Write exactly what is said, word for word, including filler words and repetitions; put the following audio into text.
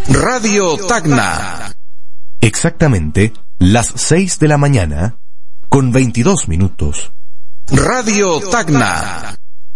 Radio Tacna. Exactamente las seis de la mañana con veintidós minutos. Radio Tacna.